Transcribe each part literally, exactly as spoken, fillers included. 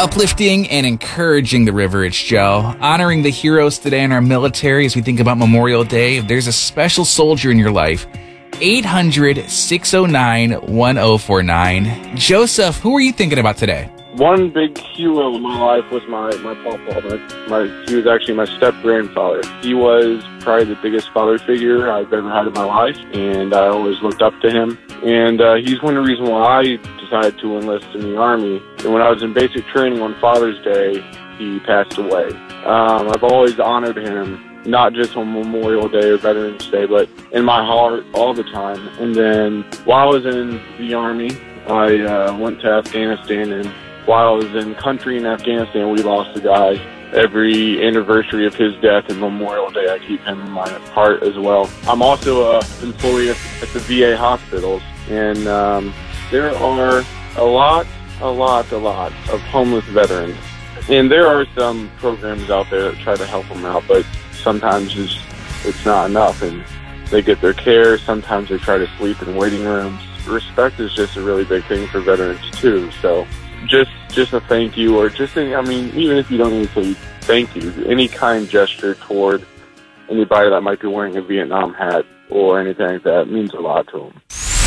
uplifting and encouraging the river. It's Joe. Honoring the heroes today in our military as we think about Memorial Day. If there's a special soldier in your life, eight hundred, six oh nine, one oh four nine. Joseph, who are you thinking about today? One big hero in my life was my, my papa. My, my, he was actually my step-grandfather. He was probably the biggest father figure I've ever had in my life, and I always looked up to him. And uh, he's one of the reasons why I decided to enlist in the Army. And when I was in basic training on Father's Day, he passed away. Um, I've always honored him, not just on Memorial Day or Veterans Day, but in my heart all the time. And then while I was in the Army, I uh, went to Afghanistan, and while I was in country in Afghanistan, we lost a guy. Every anniversary of his death and Memorial Day, I keep him in my heart as well. I'm also an employee at, at the V A hospitals, and um, there are a lot, a lot, a lot of homeless veterans. And there are some programs out there that try to help them out, but sometimes it's, it's not enough, and they get their care. Sometimes they try to sleep in waiting rooms. Respect is just a really big thing for veterans, too, so just just a thank you, or just, a, I mean, even if you don't even say thank you, any kind gesture toward anybody that might be wearing a Vietnam hat or anything like that means a lot to them.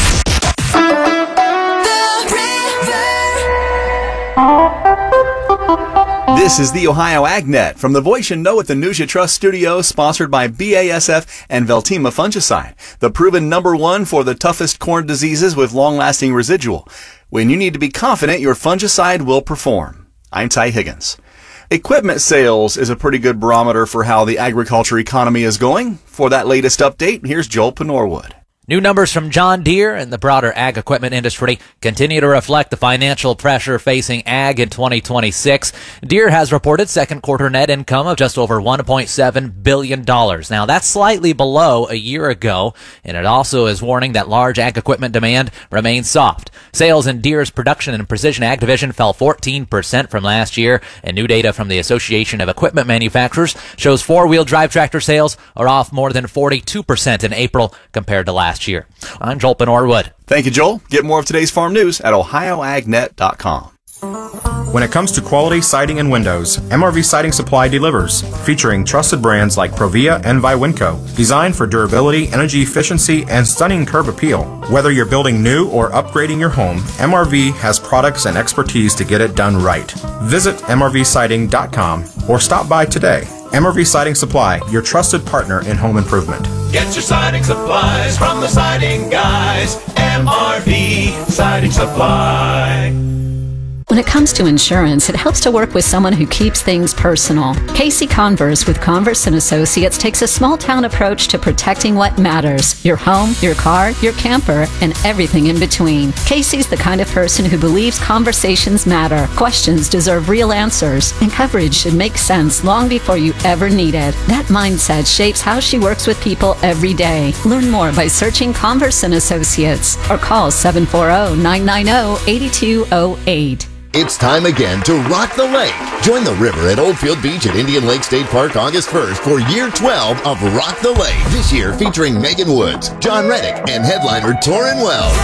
This is the Ohio AgNet from the Voice You Know at the News You Trust studio, sponsored by B A S F and Veltima Fungicide, the proven number one for the toughest corn diseases with long-lasting residual. When you need to be confident your fungicide will perform. I'm Ty Higgins. Equipment sales is a pretty good barometer for how the agriculture economy is going. For that latest update, here's Joel Penorwood. New numbers from John Deere and the broader ag equipment industry continue to reflect the financial pressure facing ag in twenty twenty-six. Deere has reported second quarter net income of just over one point seven billion dollars. Now, that's slightly below a year ago, and it also is warning that large ag equipment demand remains soft. Sales in Deere's production and precision ag division fell fourteen percent from last year, and new data from the Association of Equipment Manufacturers shows four-wheel drive tractor sales are off more than forty-two percent in April compared to last year. I'm Joel Penorwood. Thank you, Joel. Get more of today's farm news at ohio ag net dot com. When it comes to quality siding and windows, M R V Siding Supply delivers, featuring trusted brands like Provia and Viwinco, designed for durability, energy efficiency, and stunning curb appeal. Whether you're building new or upgrading your home, M R V has products and expertise to get it done right. Visit M R V siding dot com or stop by today. M R V Siding Supply, your trusted partner in home improvement. Get your siding supplies from the siding guys. M R V Siding Supply. When it comes to insurance, it helps to work with someone who keeps things personal. Casey Converse with Converse and Associates takes a small-town approach to protecting what matters: your home, your car, your camper, and everything in between. Casey's the kind of person who believes conversations matter, questions deserve real answers, and coverage should make sense long before you ever need it. That mindset shapes how she works with people every day. Learn more by searching Converse and Associates or call seven four zero, nine nine zero, eight two zero eight. It's time again to rock the lake. Join the river at Oldfield Beach at Indian Lake State Park August first for year twelve of Rock the Lake. This year featuring Megan Woods, John Reddick, and headliner Torrin Wells.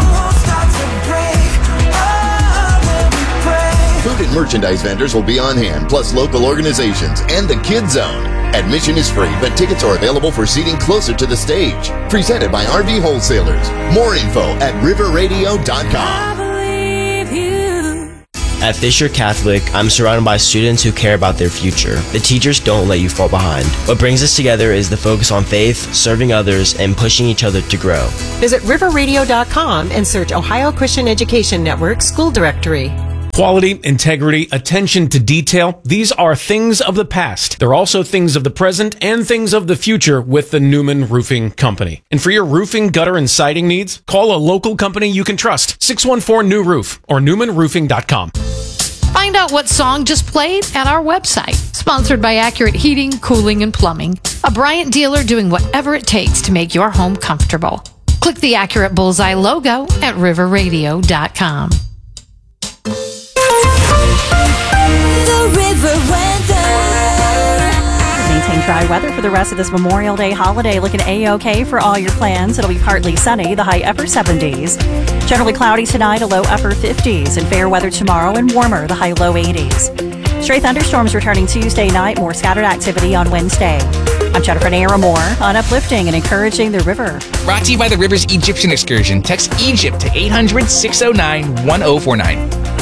Food and merchandise vendors will be on hand, plus local organizations and the Kids Zone. Admission is free, but tickets are available for seating closer to the stage. Presented by R V Wholesalers. More info at river radio dot com. At Fisher Catholic, I'm surrounded by students who care about their future. The teachers don't let you fall behind. What brings us together is the focus on faith, serving others, and pushing each other to grow. Visit river radio dot com and search Ohio Christian Education Network School Directory. Quality, integrity, attention to detail, these are things of the past. They're also things of the present and things of the future with the Newman Roofing Company. And for your roofing, gutter, and siding needs, call a local company you can trust. six one four new roof or newman roofing dot com. Find out what song just played at our website. Sponsored by Accurate Heating, Cooling, and Plumbing. A Bryant dealer doing whatever it takes to make your home comfortable. Click the Accurate Bullseye logo at river radio dot com. The River Weather. Maintain dry weather for the rest of this Memorial Day holiday. Looking A-OK for all your plans. It'll be partly sunny, the high upper seventies. Generally cloudy tonight, a low upper fifties. And fair weather tomorrow and warmer, the high low eighties. Stray thunderstorms returning Tuesday night, more scattered activity on Wednesday. I'm Jennifer Naramore on Uplifting and Encouraging the River. Brought to you by the Rivers Egyptian Excursion. Text Egypt to eight hundred, six oh nine, one oh four nine.